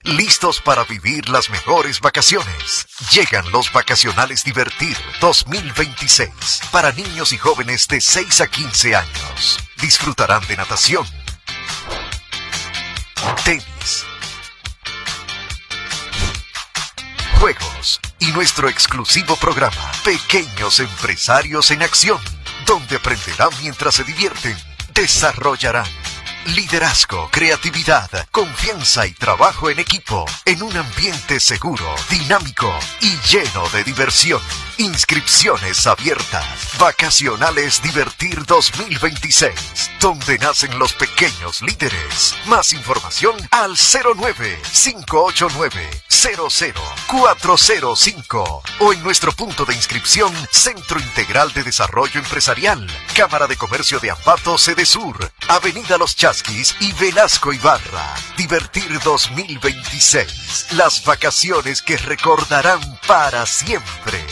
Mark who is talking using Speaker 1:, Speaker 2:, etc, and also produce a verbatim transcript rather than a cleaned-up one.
Speaker 1: listos para vivir las mejores vacaciones. Llegan los Vacacionales Divertir dos mil veintiséis para niños y jóvenes de seis a quince años. Disfrutarán de natación, tenis, juegos y nuestro exclusivo programa Pequeños Empresarios en Acción, donde aprenderán mientras se divierten, desarrollarán liderazgo, creatividad, confianza y trabajo en equipo, en un ambiente seguro, dinámico y lleno de diversión. Inscripciones abiertas. Vacacionales Divertir dos mil veintiséis, donde nacen los pequeños líderes. Más información al cero nueve cinco ocho nueve cero cero cuatro cero cinco o en nuestro punto de inscripción Centro Integral de Desarrollo Empresarial, Cámara de Comercio de Ambato, Sede Sur, Avenida Los Chasquis y Velasco Ibarra. Divertir dos mil veintiséis, las vacaciones que recordarán para siempre.